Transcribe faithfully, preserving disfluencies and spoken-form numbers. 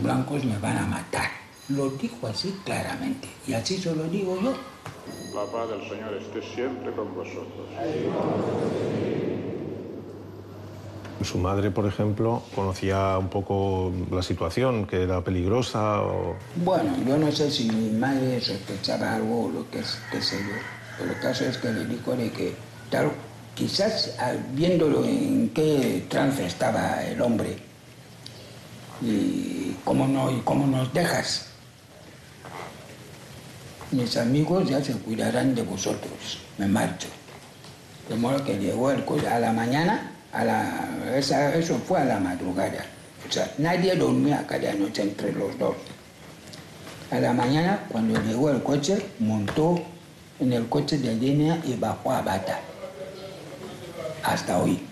los blancos me van a matar. Lo dijo así claramente, y así se lo digo yo. La paz del Señor esté siempre con vosotros. Su madre, por ejemplo, conocía un poco la situación, que era peligrosa o... Bueno, yo no sé si mi madre sospechaba algo o lo que, es, qué sé yo. Pero el caso es que le dijo de que, claro, quizás viéndolo en qué trance estaba el hombre y cómo, no, y cómo nos dejas, mis amigos ya se cuidarán de vosotros, me marcho. De modo que llegó el coche a la mañana, a la, esa, eso fue a la madrugada. O sea, nadie dormía cada noche entre los dos. A la mañana, cuando llegó el coche, montó en el coche de línea y bajó a Bata. Hasta hoy.